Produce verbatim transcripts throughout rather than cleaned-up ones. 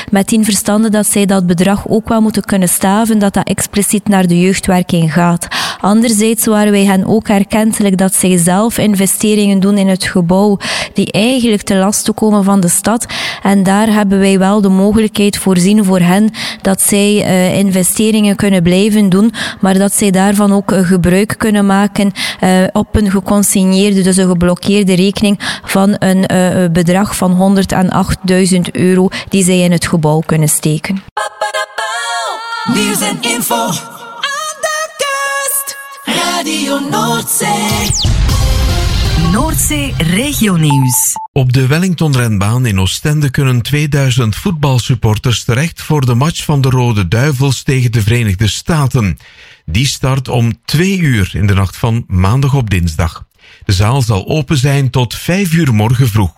met die verstande dat zij dat bedrag ook wel moeten kunnen staven, dat dat expliciet naar de jeugdwerking gaat. Anderzijds waren wij hen ook erkentelijk dat zij zelf investeringen doen in het gebouw die eigenlijk te lasten komen van de stad. En daar hebben wij wel de mogelijkheid voorzien voor hen dat zij uh, investeringen kunnen blijven doen, maar dat zij daarvan ook uh, gebruik kunnen maken uh, op een geconsigneerde, dus een geblokkeerde rekening van een uh, bedrag van honderdachtduizend euro die zij in het gebouw kunnen steken. Nieuws en info aan de kust. Radio Noordzee. Noordzee Regionieuws. Op de Wellington-renbaan in Oostende kunnen tweeduizend voetbalsupporters terecht voor de match van de Rode Duivels tegen de Verenigde Staten. Die start om twee uur in de nacht van maandag op dinsdag. De zaal zal open zijn tot vijf uur morgen vroeg.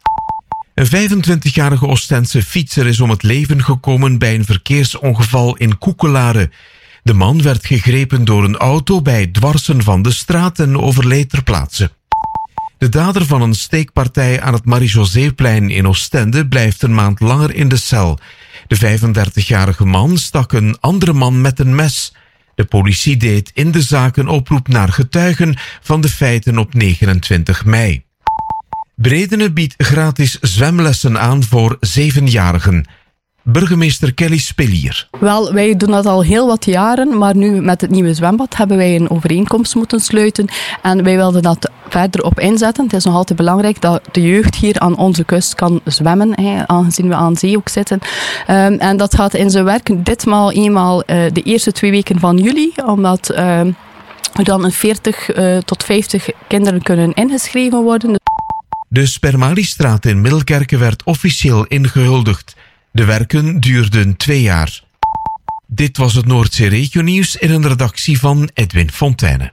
Een vijfentwintigjarige Oostense fietser is om het leven gekomen bij een verkeersongeval in Koekelare. De man werd gegrepen door een auto bij het dwarsen van de straat en overleed ter plaatse. De dader van een steekpartij aan het Marie-Joséplein in Oostende blijft een maand langer in de cel. De vijfendertigjarige man stak een andere man met een mes. De politie deed in de zaak een oproep naar getuigen van de feiten op negenentwintig mei. Bredene biedt gratis zwemlessen aan voor zevenjarigen. Burgemeester Kelly Spelier. Wel, wij doen dat al heel wat jaren, maar nu met het nieuwe zwembad hebben wij een overeenkomst moeten sluiten en wij wilden dat verder op inzetten. Het is nog altijd belangrijk dat de jeugd hier aan onze kust kan zwemmen, hè, aangezien we aan zee ook zitten. Um, en dat gaat in zijn werk ditmaal eenmaal uh, de eerste twee weken van juli, omdat uh, er dan een veertig uh, tot vijftig kinderen kunnen ingeschreven worden. De Spermalistraat in Middelkerke werd officieel ingehuldigd. De werken duurden twee jaar. Dit was het Noordzee Regionieuws in een redactie van Edwin Fontijne.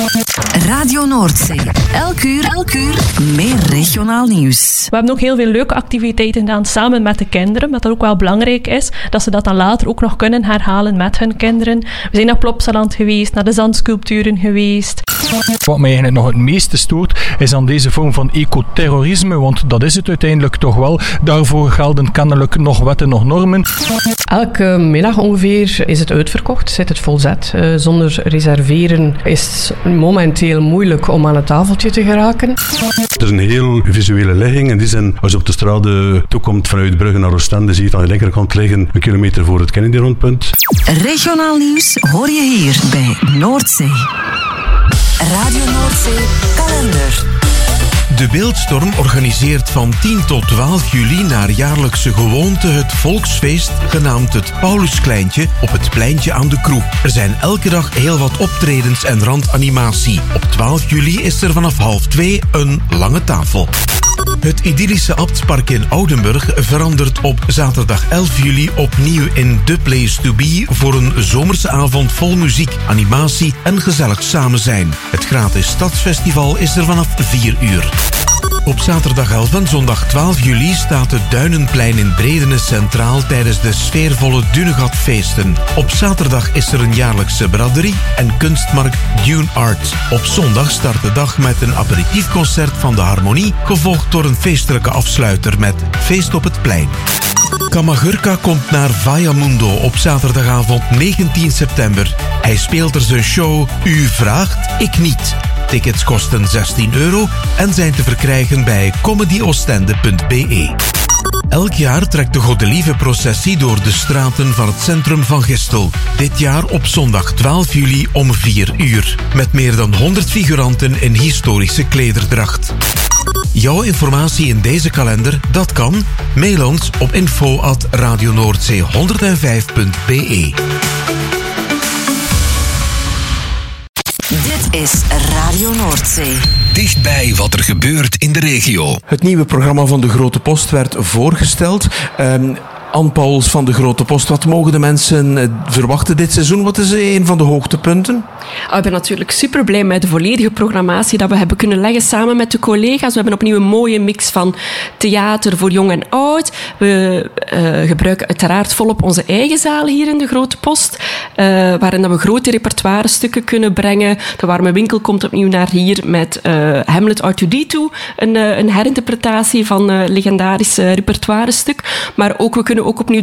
Radio Noordzee. Elk uur, elk uur meer regionaal nieuws. We hebben ook heel veel leuke activiteiten gedaan samen met de kinderen, wat ook wel belangrijk is, dat ze dat dan later ook nog kunnen herhalen met hun kinderen. We zijn naar Plopsaland geweest, naar de zandsculpturen geweest. Wat mij eigenlijk nog het meeste stoort, is aan deze vorm van ecoterrorisme, want dat is het uiteindelijk toch wel. Daarvoor gelden kennelijk nog wetten, nog normen. Elke middag ongeveer is het uitverkocht, zit het volzet. Uh, zonder reserveren is het momenteel moeilijk om aan het tafeltje te geraken. Het is een heel visuele ligging. In die zin, als je op de straat toekomt vanuit Brugge naar Oostende, zie je het aan de linkerkant liggen, een kilometer voor het Kennedy-rondpunt. Regionaal nieuws hoor je hier bij Noordzee. Radio Noordzee kalender. De Beeldstorm organiseert van tien tot twaalf juli naar jaarlijkse gewoonte het volksfeest genaamd het Pauluskleintje op het pleintje aan de Kroeg. Er zijn elke dag heel wat optredens en randanimatie. Op twaalf juli is er vanaf half twee een lange tafel. Het idyllische Abtspark in Oudenburg verandert op zaterdag elf juli opnieuw in The Place to Be voor een zomerse avond vol muziek, animatie en gezellig samen zijn. Het gratis stadsfestival is er vanaf vier uur. Op zaterdag elf en zondag twaalf juli staat het Duinenplein in Bredene centraal tijdens de sfeervolle Dunegatfeesten. Op zaterdag is er een jaarlijkse braderie en kunstmarkt Dune Art. Op zondag start de dag met een aperitiefconcert van de Harmonie, gevolgd door een feestelijke afsluiter met Feest op het Plein. Kamagurka komt naar Vajamundo op zaterdagavond negentien september. Hij speelt er zijn show U vraagt, ik niet. Tickets kosten zestien euro en zijn te verkrijgen bij comedy oostende punt b e. Elk jaar trekt de Godelieve-processie door de straten van het centrum van Gistel. Dit jaar op zondag twaalf juli om vier uur. Met meer dan honderd figuranten in historische klederdracht. Jouw informatie in deze kalender, dat kan. Mail ons op info at radionoordzee honderdvijf punt b e. Dit is Radio Noordzee. Dichtbij wat er gebeurt in de regio. Het nieuwe programma van de Grote Post werd voorgesteld. Um, Anne Pauwels van de Grote Post, wat mogen de mensen verwachten dit seizoen? Wat is een van de hoogtepunten? Oh, ik ben natuurlijk super blij met de volledige programmatie dat we hebben kunnen leggen samen met de collega's. We hebben opnieuw een mooie mix van theater voor jong en oud. We uh, gebruiken uiteraard volop onze eigen zaal hier in de Grote Post, uh, waarin dat we grote repertoire stukken kunnen brengen. De Warme Winkel komt opnieuw naar hier met uh, Hamlet R twee D twee, een, uh, een herinterpretatie van een uh, legendarisch uh, repertoire stuk. Maar ook we kunnen ook opnieuw